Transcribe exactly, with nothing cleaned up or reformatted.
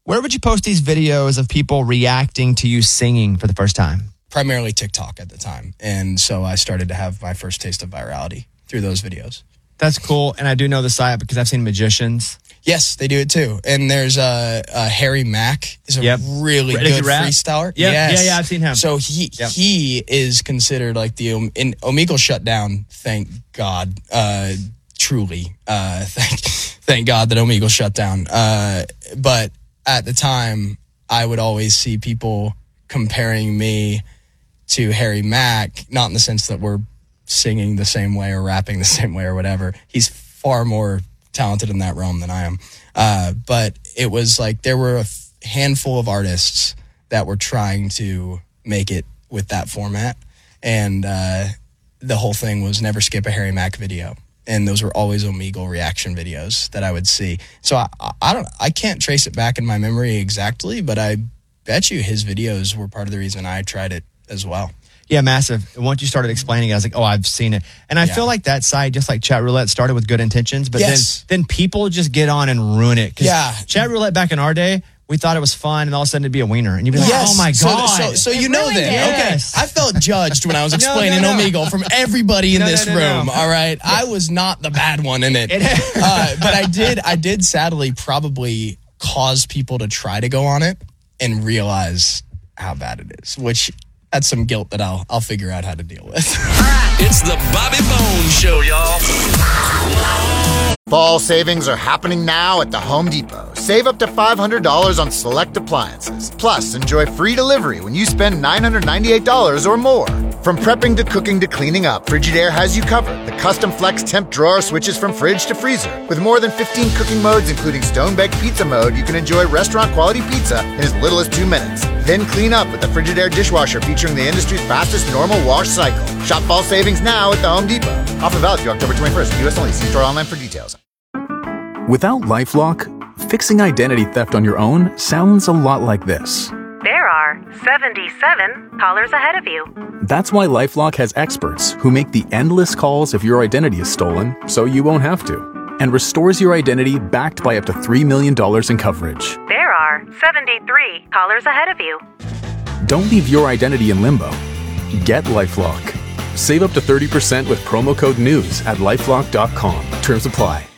Where would you post these videos of people reacting to you singing for the first time? Primarily TikTok at the time. And so I started to have my first taste of virality through those videos. That's cool. And I do know the site because I've seen magicians. Yes, they do it too. And there's uh, uh, Harry Mack is a yep. really Does good freestyler. Yep. Yes. Yeah, yeah, I've seen him. So he yep. he is considered like the um, in Omegle shut down. Thank God, uh, truly. Uh, thank thank God that Omegle shut down. Uh, but at the time, I would always see people comparing me to Harry Mack, not in the sense that we're singing the same way or rapping the same way or whatever. He's far more talented in that realm than I am. Uh, but it was like there were a f- handful of artists that were trying to make it with that format. And uh, the whole thing was never skip a Harry Mack video. And those were always Omegle reaction videos that I would see. So I, I don't, I can't trace it back in my memory exactly, but I bet you his videos were part of the reason I tried it as well. Yeah, massive. Once you started explaining it, I was like, oh, I've seen it. And I yeah. feel like that site, just like Chat Roulette, started with good intentions, but yes. then then people just get on and ruin it. Yeah. Chat Roulette back in our day, we thought it was fun, and all of a sudden it'd be a wiener. And you'd be like, yes. oh my God. So, so, so you know that. Yes. Okay. I felt judged when I was explaining no, no, no. Omegle from everybody in no, this no, no, room. no. All right. I was not the bad one in it. uh, but I did, I did sadly probably cause people to try to go on it and realize how bad it is, which that's some guilt that I'll I'll figure out how to deal with. It's the Bobby Bones Show, y'all. Fall savings are happening now at the Home Depot. Save up to five hundred dollars on select appliances. Plus, enjoy free delivery when you spend nine hundred ninety-eight dollars or more. From prepping to cooking to cleaning up, Frigidaire has you covered. The custom flex temp drawer switches from fridge to freezer. With more than fifteen cooking modes, including stone-baked pizza mode, you can enjoy restaurant-quality pizza in as little as two minutes. Then clean up with the Frigidaire dishwasher featuring the industry's fastest normal wash cycle. Shop fall savings now at the Home Depot. Offer valid through October twenty-first. U S only. See store online for details. Without LifeLock, fixing identity theft on your own sounds a lot like this. There are seventy-seven callers ahead of you. That's why LifeLock has experts who make the endless calls if your identity is stolen, so you won't have to, and restores your identity backed by up to three million dollars in coverage. There are seventy-three callers ahead of you. Don't leave your identity in limbo. Get LifeLock. Save up to thirty percent with promo code NEWS at lifelock dot com. Terms apply.